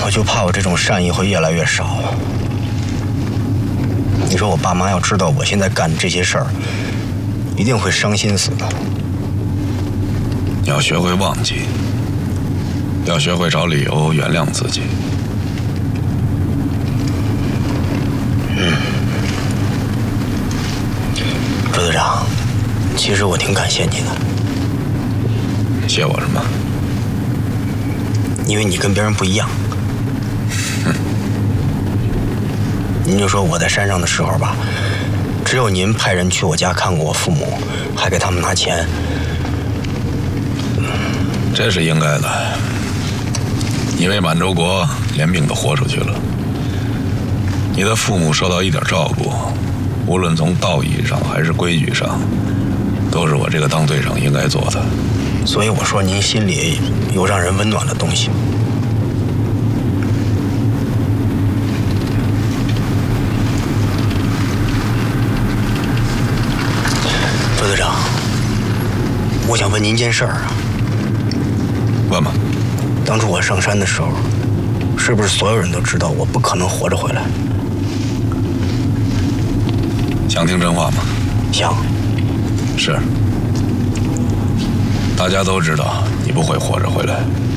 我就怕我这种善意会越来越少。你说我爸妈要知道我现在干这些事儿，一定会伤心死的。 你要学会忘记，要学会找理由原谅自己。 朱队长，其实我挺感谢你的。 谢我什么？ 因为你跟别人不一样。您就说我在山上的时候吧，只有您派人去我家看过我父母，还给他们拿钱。 这是应该的。你为满洲国连命都豁出去了，你的父母受到一点照顾，无论从道义上还是规矩上，都是我这个当队长应该做的。 所以我说您心里有让人温暖的东西。周队长，我想问您件事儿啊。 问吧。 当初我上山的时候，是不是所有人都知道我不可能活着回来？ 想听真话吗？ 想。 是。大家都知道你不会活着回来。